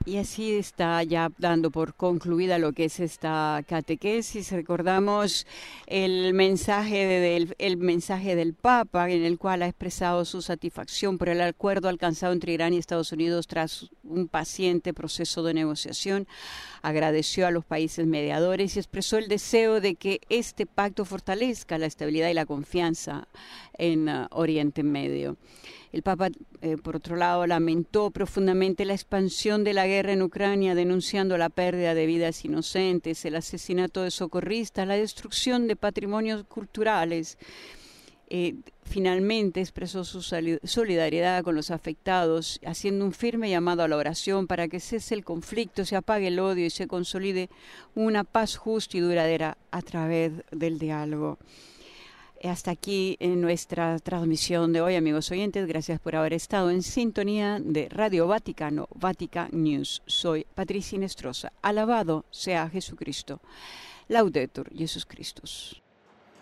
Y así está ya dando por concluida lo que es esta catequesis. Recordamos el mensaje del Papa, en el cual ha expresado su satisfacción por el acuerdo alcanzado entre Irán y Estados Unidos tras un paciente proceso de negociación. Agradeció a los países mediadores y expresó el deseo de que este pacto fortalezca la estabilidad y la confianza en Oriente Medio. El Papa, por otro lado, lamentó profundamente la expansión de la guerra en Ucrania, denunciando la pérdida de vidas inocentes, el asesinato de socorristas, la destrucción de patrimonios culturales. Finalmente expresó su solidaridad con los afectados, haciendo un firme llamado a la oración para que cese el conflicto, se apague el odio y se consolide una paz justa y duradera a través del diálogo. Hasta aquí en nuestra transmisión de hoy, amigos oyentes. Gracias por haber estado en sintonía de Radio Vaticano, Vatican News. Soy Patricia Inestrosa. Alabado sea Jesucristo. Laudetur Jesus Christus.